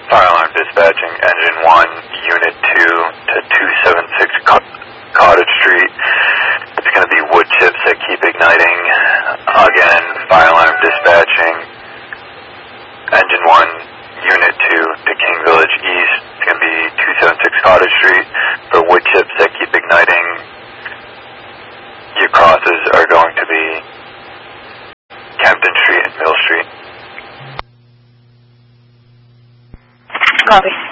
Fire alarm dispatching, engine 1, unit 2 to 276 Cottage Street. It's going to be wood chips that keep igniting. Again, fire alarm dispatching, engine 1, unit 2 to King Village East. It's going to be 276 Cottage Street for wood chips that keep igniting. Your crosses are going to be Kempton Street and Mill Street. Copy.